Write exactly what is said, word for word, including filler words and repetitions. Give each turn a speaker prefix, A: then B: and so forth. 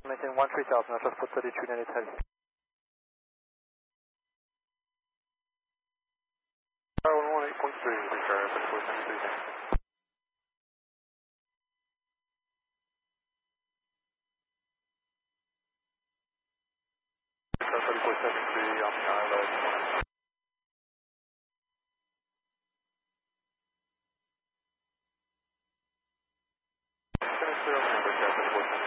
A: maintain one three thousand, I'll just put thirty-two ninety heavy.
B: Tower one one eight point three, return thirty-four seventy-three. thirty-four seventy-three on the island. Finish zero, number thirty-four seventy-three.